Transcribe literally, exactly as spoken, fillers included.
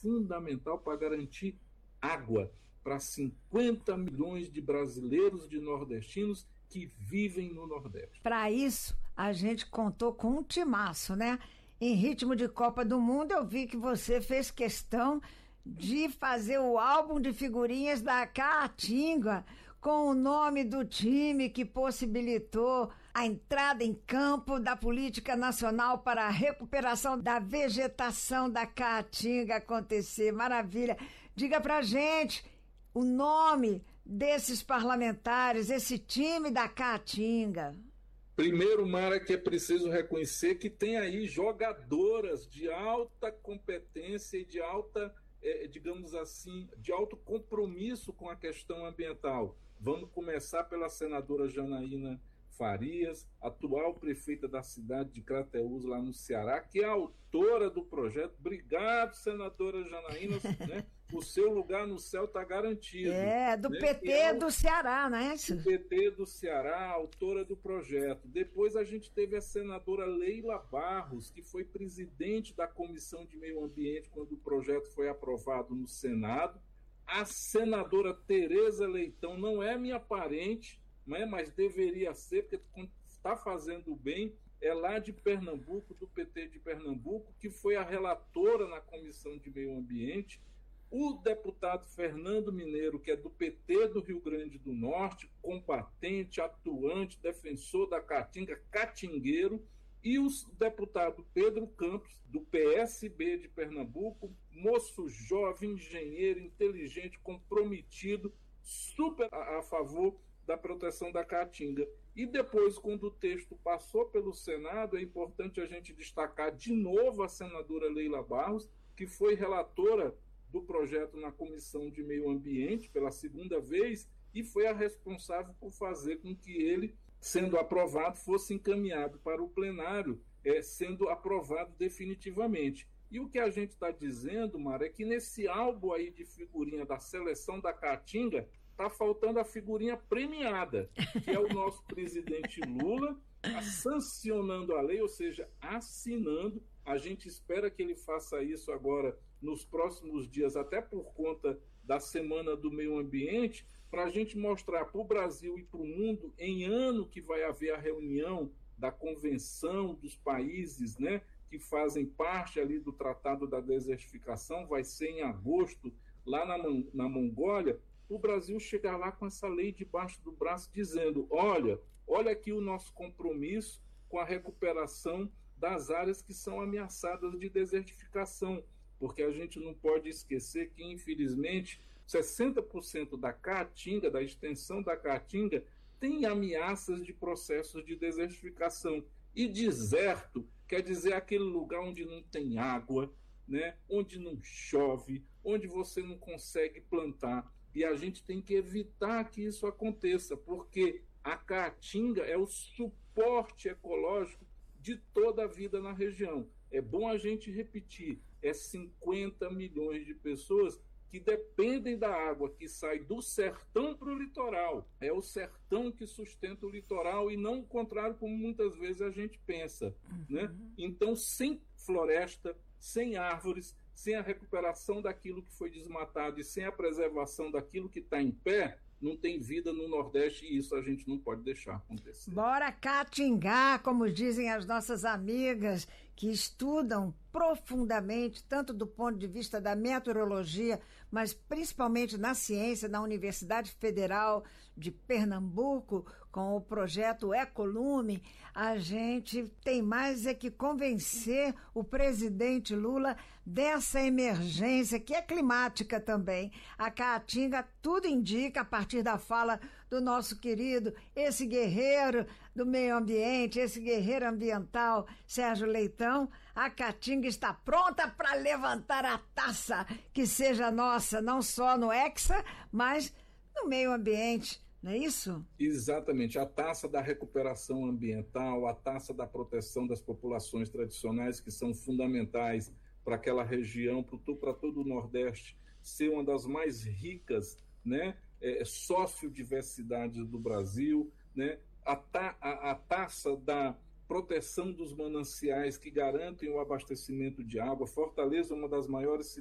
fundamental para garantir água para cinquenta milhões de brasileiros, de nordestinos que vivem no Nordeste. Para isso, a gente contou com um timaço, né? Em ritmo de Copa do Mundo, eu vi que você fez questão de fazer o álbum de figurinhas da Caatinga, com o nome do time que possibilitou a entrada em campo da Política Nacional para a Recuperação da Vegetação da Caatinga acontecer. Maravilha! Diga pra gente o nome desses parlamentares, esse time da Caatinga. Primeiro, Mara, que é preciso reconhecer que tem aí jogadoras de alta competência e de alta, eh, digamos assim, de alto compromisso com a questão ambiental. Vamos começar pela senadora Janaína Farias, atual prefeita da cidade de Crateús, lá no Ceará, que é autora do projeto. Obrigado, senadora Janaína, né? O seu lugar no céu está garantido. É, do né? P T é do Ceará, não é isso? Do P T do Ceará, autora do projeto. Depois a gente teve a senadora Leila Barros, que foi presidente da Comissão de Meio Ambiente quando o projeto foi aprovado no Senado. A senadora Tereza Leitão não é minha parente, né, mas deveria ser, porque está fazendo bem, é lá de Pernambuco, do P T de Pernambuco, que foi a relatora na Comissão de Meio Ambiente. O deputado Fernando Mineiro, que é do P T do Rio Grande do Norte, combatente, atuante, defensor da Caatinga, catingueiro, e o deputado Pedro Campos, do P S B de Pernambuco, moço jovem, engenheiro, inteligente, comprometido, super a, a favor da proteção da Caatinga. E depois, quando o texto passou pelo Senado, é importante a gente destacar de novo a senadora Leila Barros, que foi relatora do projeto na Comissão de Meio Ambiente pela segunda vez e foi a responsável por fazer com que ele, sendo aprovado, fosse encaminhado para o plenário, é, sendo aprovado definitivamente. E o que a gente está dizendo, Mara, é que nesse álbum aí de figurinha da seleção da Caatinga, está faltando a figurinha premiada, que é o nosso presidente Lula, sancionando a lei, ou seja, assinando. A gente espera que ele faça isso agora nos próximos dias, até por conta da Semana do Meio Ambiente, para a gente mostrar para o Brasil e para o mundo, em ano que vai haver a reunião da Convenção dos Países, né, que fazem parte ali do Tratado da Desertificação, vai ser em agosto, lá na, na Mongólia, o Brasil chegar lá com essa lei debaixo do braço, dizendo, olha, olha aqui o nosso compromisso com a recuperação das áreas que são ameaçadas de desertificação, porque a gente não pode esquecer que, infelizmente, sessenta por cento da Caatinga, da extensão da Caatinga, tem ameaças de processos de desertificação. E deserto quer dizer aquele lugar onde não tem água, né? Onde não chove, onde você não consegue plantar. E a gente tem que evitar que isso aconteça, porque a Caatinga é o suporte ecológico de toda a vida na região. É bom a gente repetir, é cinquenta milhões de pessoas que dependem da água que sai do sertão para o litoral. É o sertão que sustenta o litoral e não o contrário, como muitas vezes a gente pensa. Uhum. Né? Então, sem floresta, sem árvores, sem a recuperação daquilo que foi desmatado e sem a preservação daquilo que está em pé, não tem vida no Nordeste e isso a gente não pode deixar acontecer. Bora caatingar, como dizem as nossas amigas que estudam profundamente, tanto do ponto de vista da meteorologia, mas principalmente na ciência, na Universidade Federal de Pernambuco, com o projeto Ecolume. A gente tem mais é que convencer o presidente Lula dessa emergência, que é climática também. A Caatinga, tudo indica, a partir da fala do nosso querido, esse guerreiro do meio ambiente, esse guerreiro ambiental, Sérgio Leitão, a Caatinga está pronta para levantar a taça que seja nossa, não só no Hexa, mas no meio ambiente, não é isso? Exatamente, a taça da recuperação ambiental, a taça da proteção das populações tradicionais que são fundamentais para aquela região, para todo o Nordeste ser uma das mais ricas, né, é, sociodiversidades do Brasil, né, a, ta, a, a taça da proteção dos mananciais que garantem o abastecimento de água. Fortaleza é uma das maiores